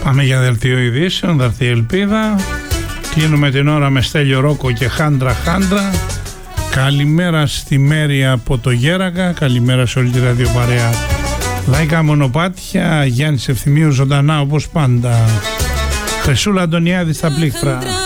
Πάμε για δελτίο ειδήσεων, θα έρθει η ελπίδα. Κλείνουμε την ώρα με Στέλιο Ρόκο και Χάντρα. Καλημέρα στη Μέρη από το Γέρακα. Καλημέρα σε όλη τη ραδιοπαρέα. Λαϊκά Μονοπάτια, Γιάννης Ευθυμίου ζωντανά όπως πάντα. Χρυσούλα Αντωνιάδη στα πλήκτρα.